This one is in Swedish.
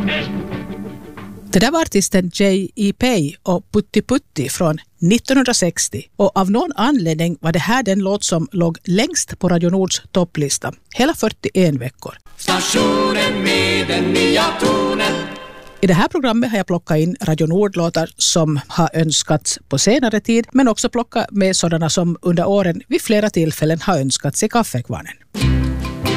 Det där var artisten J.E.P. och Putti Putti från 1960 och av någon anledning var det här den låt som låg längst på Radio Nords topplista, hela 41 veckor. Stationen med den nya tonen. I det här programmet har jag plockat in Radio Nord-låtar som har önskats på senare tid, men också plockat med sådana som under åren vid flera tillfällen har önskats i Kaffekvarnen.